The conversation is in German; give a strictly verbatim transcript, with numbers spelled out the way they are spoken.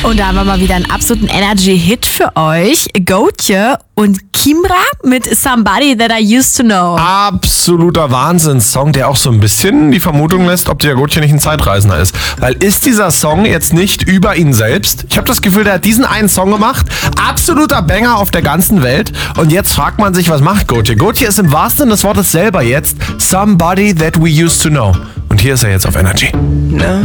Und da haben wir mal wieder einen absoluten Energy-Hit für euch. Gotye und Kimbra mit Somebody That I Used to Know. Absoluter Wahnsinnssong, der auch so ein bisschen die Vermutung lässt, ob der Gotye nicht ein Zeitreisender ist. Weil ist dieser Song jetzt nicht über ihn selbst? Ich habe das Gefühl, der hat diesen einen Song gemacht, absoluter Banger auf der ganzen Welt. Und jetzt fragt man sich, was macht Gotye? Gotye ist im wahrsten Sinne des Wortes selber jetzt Somebody That We Used to Know. Und hier ist er jetzt auf Energy. No.